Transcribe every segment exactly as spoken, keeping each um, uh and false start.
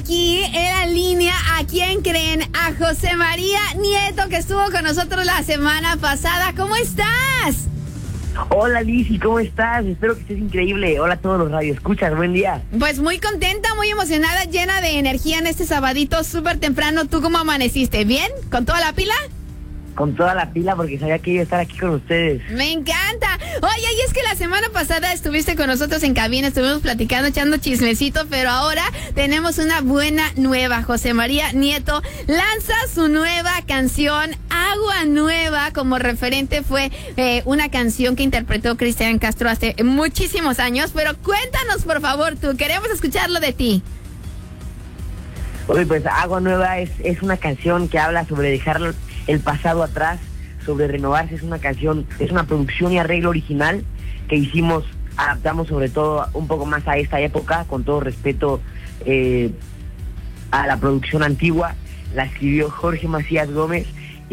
aquí en la línea, ¿a quién creen? A José María Nieto, que estuvo con nosotros la semana pasada. ¿Cómo estás? Hola Lizzy, ¿cómo estás? Espero que estés increíble. Hola a todos los radioescuchas, buen día. Pues muy contenta, muy emocionada, llena de energía en este sabadito súper temprano. ¿Tú cómo amaneciste? ¿Bien? ¿Con toda la pila? Con toda la pila porque sabía que iba a estar aquí con ustedes. Me encanta. Oye, y es que la semana pasada estuviste con nosotros en cabina, estuvimos platicando, echando chismecito, pero ahora tenemos una buena nueva. José María Nieto lanza su nueva canción, Agua Nueva. Como referente fue eh, una canción que interpretó Cristian Castro hace muchísimos años, pero cuéntanos por favor tú, queremos escucharlo de ti. Oye, pues Agua Nueva es, es una canción que habla sobre dejar el pasado atrás, sobre renovarse. Es una canción, es una producción y arreglo original que hicimos, adaptamos sobre todo un poco más a esta época, con todo respeto eh, a la producción antigua. La escribió Jorge Macías Gómez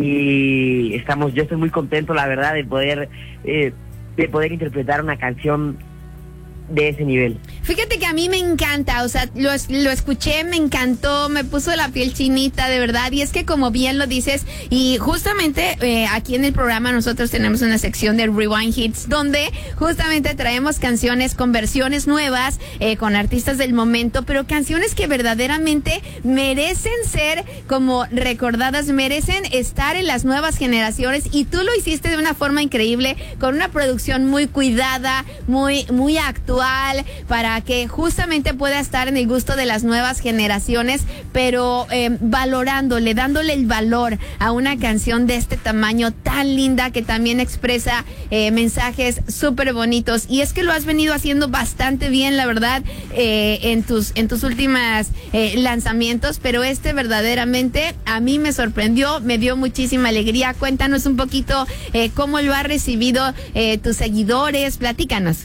y estamos, yo estoy muy contento, la verdad, de poder eh, de poder interpretar una canción de ese nivel. Fíjate que a mí me encanta, o sea, lo, lo escuché, me encantó, me puso la piel chinita, de verdad, y es que como bien lo dices, y justamente eh, aquí en el programa nosotros tenemos una sección de Rewind Hits, donde justamente traemos canciones con versiones nuevas, eh, con artistas del momento, pero canciones que verdaderamente merecen ser como recordadas, merecen estar en las nuevas generaciones, y tú lo hiciste de una forma increíble, con una producción muy cuidada, muy, muy actual, para que justamente pueda estar en el gusto de las nuevas generaciones, pero eh, valorándole, dándole el valor a una canción de este tamaño tan linda, que también expresa eh, mensajes súper bonitos. Y es que lo has venido haciendo bastante bien, la verdad, eh, en tus en tus últimas eh, lanzamientos, pero este verdaderamente a mí me sorprendió, me dio muchísima alegría. Cuéntanos un poquito eh, cómo lo ha recibido eh, tus seguidores, platícanos.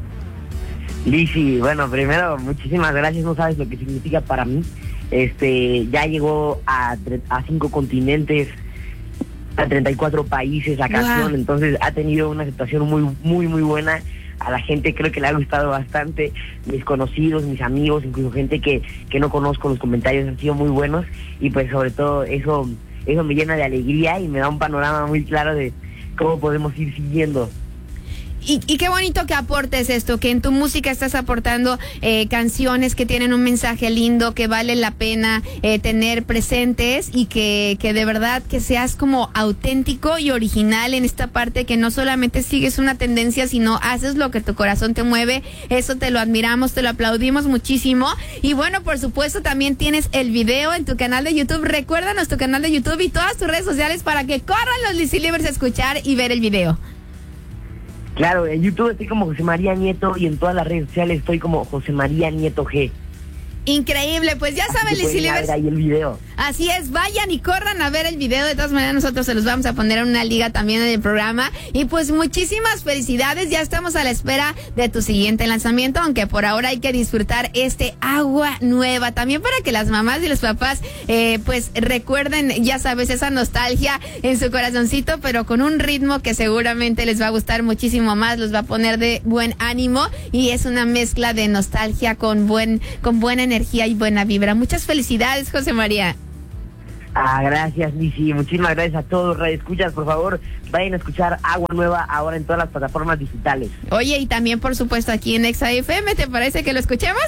Lizzy, bueno, primero, muchísimas gracias, no sabes lo que significa para mí. Este, ya llegó a, a cinco continentes, a treinta y cuatro países la canción, wow. Entonces ha tenido una aceptación muy, muy, muy buena. A la gente creo que le ha gustado bastante, mis conocidos, mis amigos, incluso gente que, que no conozco, los comentarios han sido muy buenos, y pues sobre todo eso, eso me llena de alegría y me da un panorama muy claro de cómo podemos ir siguiendo. Y, y qué bonito que aportes esto, que en tu música estás aportando eh, canciones que tienen un mensaje lindo, que vale la pena eh, tener presentes, y que, que de verdad que seas como auténtico y original en esta parte, que no solamente sigues una tendencia, sino haces lo que tu corazón te mueve. Eso te lo admiramos, te lo aplaudimos muchísimo. Y bueno, por supuesto también tienes el video en tu canal de YouTube. Recuérdanos tu canal de YouTube y todas tus redes sociales para que corran los Lizzy Livers a escuchar y ver el video. Claro, en YouTube estoy como José María Nieto y en todas las redes sociales estoy como José María Nieto G. Increíble, pues ya saben, Lizzy Livers. Ahí el video. Así es, vayan y corran a ver el video. De todas maneras, nosotros se los vamos a poner en una liga también en el programa. Y pues muchísimas felicidades, ya estamos a la espera de tu siguiente lanzamiento, aunque por ahora hay que disfrutar este Agua Nueva. También para que las mamás y los papás eh, pues recuerden, ya sabes, esa nostalgia en su corazoncito, pero con un ritmo que seguramente les va a gustar muchísimo más, los va a poner de buen ánimo, y es una mezcla de nostalgia con buen, con buena energía y buena vibra. Muchas felicidades, José María. Ah, gracias, Lizzy. Muchísimas gracias a todos. Radioescuchas, por favor, vayan a escuchar Agua Nueva ahora en todas las plataformas digitales. Oye, y también, por supuesto, aquí en Exa F M, ¿te parece que lo escuchemos?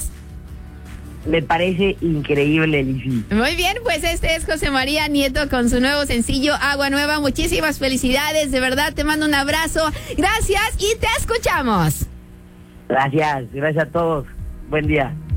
Me parece increíble, Lizzy. Muy bien, pues este es José María Nieto con su nuevo sencillo, Agua Nueva. Muchísimas felicidades, de verdad, te mando un abrazo. Gracias y te escuchamos. Gracias, gracias a todos. Buen día.